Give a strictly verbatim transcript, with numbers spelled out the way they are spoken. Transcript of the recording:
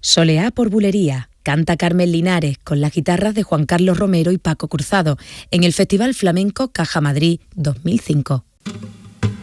Soleá por bulería, canta Carmen Linares con las guitarras de Juan Carlos Romero y Paco Cruzado en el Festival Flamenco Caja Madrid dos mil cinco.